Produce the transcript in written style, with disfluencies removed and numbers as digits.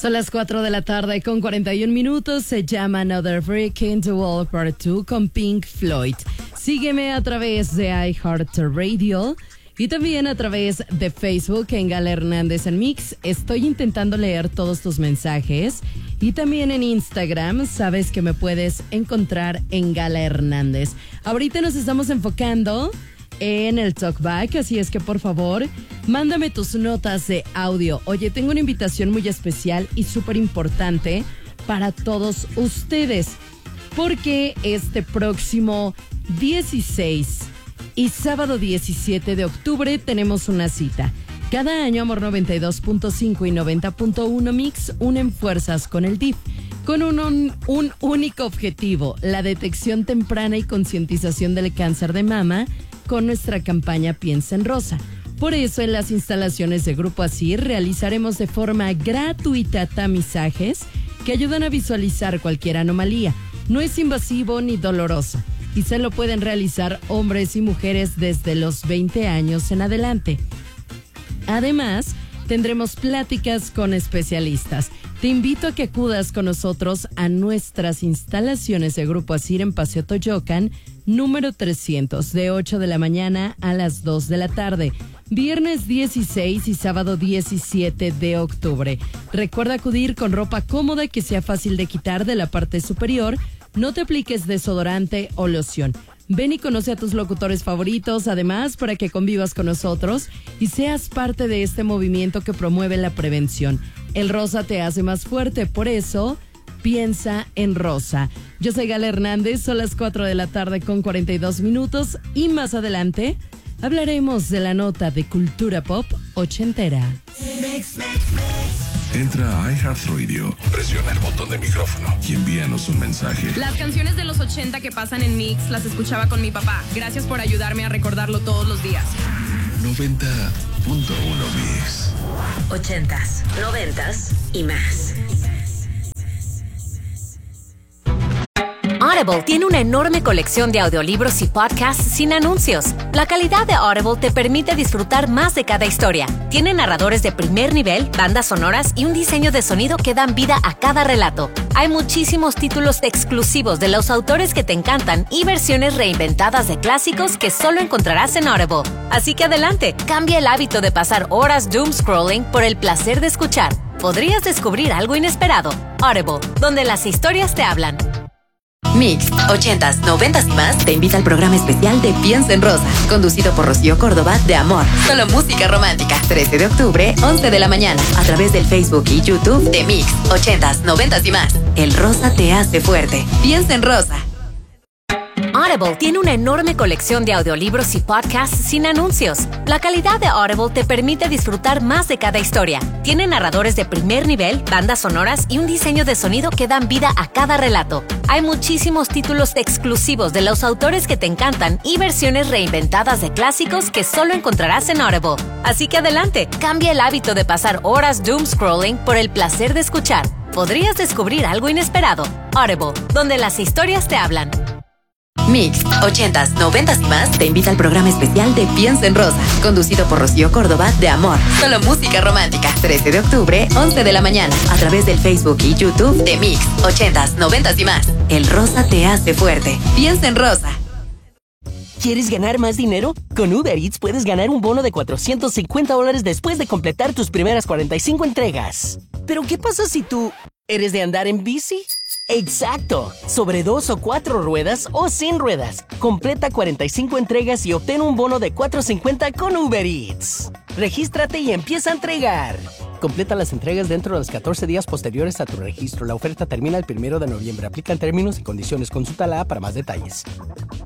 Son las 4 de la tarde con 41 minutos. Se llama Another Brick in the Wall Part 2 con Pink Floyd. Sígueme a través de iHeartRadio y también a través de Facebook en Gala Hernández en Mix. Estoy intentando leer todos tus mensajes. Y también en Instagram, sabes que me puedes encontrar en Gala Hernández. Ahorita nos estamos enfocando en el Talkback, así es que por favor, mándame tus notas de audio. Oye, tengo una invitación muy especial y súper importante para todos ustedes, porque este próximo 16 y sábado 17 de octubre tenemos una cita. Cada año Amor 92.5 y 90.1 Mix unen fuerzas con el DIF, con un único objetivo, la detección temprana y concientización del cáncer de mama, con nuestra campaña Piensa en Rosa. Por eso, en las instalaciones de Grupo Asir realizaremos de forma gratuita tamizajes que ayudan a visualizar cualquier anomalía. No es invasivo ni doloroso y se lo pueden realizar hombres y mujeres desde los 20 años en adelante. Además, tendremos pláticas con especialistas. Te invito a que acudas con nosotros a nuestras instalaciones de Grupo Asir en Paseo Toyocan, número 300, de 8 de la mañana a las 2 de la tarde, viernes 16 y sábado 17 de octubre. Recuerda acudir con ropa cómoda que sea fácil de quitar de la parte superior. No te apliques desodorante o loción. Ven y conoce a tus locutores favoritos, además, para que convivas con nosotros y seas parte de este movimiento que promueve la prevención. El rosa te hace más fuerte, por eso piensa en rosa. Yo soy Gala Hernández, son las 4 de la tarde con 42 minutos y más adelante hablaremos de la nota de cultura pop ochentera. Entra a iHeartRadio, presiona el botón de micrófono y envíanos un mensaje. Las canciones de los 80 que pasan en Mix las escuchaba con mi papá. Gracias por ayudarme a recordarlo todos los días. 90.1 Mix. 80s, 90s y más. Audible tiene una enorme colección de audiolibros y podcasts sin anuncios. La calidad de Audible te permite disfrutar más de cada historia. Tiene narradores de primer nivel, bandas sonoras y un diseño de sonido que dan vida a cada relato. Hay muchísimos títulos exclusivos de los autores que te encantan y versiones reinventadas de clásicos que solo encontrarás en Audible. Así que adelante, cambia el hábito de pasar horas doom scrolling por el placer de escuchar. Podrías descubrir algo inesperado. Audible, donde las historias te hablan. Mix, 80s, 90s y más te invita al programa especial de Piensa en Rosa, conducido por Rocío Córdoba de Amor. Solo música romántica. 13 de octubre, 11 de la mañana, a través del Facebook y YouTube de Mix, 80s, 90s y más. El rosa te hace fuerte. Piensa en Rosa. Audible tiene una enorme colección de audiolibros y podcasts sin anuncios. La calidad de Audible te permite disfrutar más de cada historia. Tiene narradores de primer nivel, bandas sonoras y un diseño de sonido que dan vida a cada relato. Hay muchísimos títulos exclusivos de los autores que te encantan y versiones reinventadas de clásicos que solo encontrarás en Audible. Así que adelante, cambia el hábito de pasar horas doom scrolling por el placer de escuchar. Podrías descubrir algo inesperado. Audible, donde las historias te hablan. Mix, 80s, 90s y más te invita al programa especial de Piensa en Rosa, conducido por Rocío Córdoba de Amor. Solo música romántica. 13 de octubre, 11 de la mañana, a través del Facebook y YouTube de Mix, 80s, 90s y más. El rosa te hace fuerte. Piensa en Rosa. ¿Quieres ganar más dinero? Con Uber Eats puedes ganar un bono de $450 después de completar tus primeras 45 entregas. ¿Pero qué pasa si tú eres de andar en bici? ¡Exacto! Sobre 2 o 4 ruedas o sin ruedas. Completa 45 entregas y obtén un bono de $450 con Uber Eats. Regístrate y empieza a entregar. Completa las entregas dentro de los 14 días posteriores a tu registro. La oferta termina el 1 de noviembre. Aplican términos y condiciones. Consulta la app para más detalles.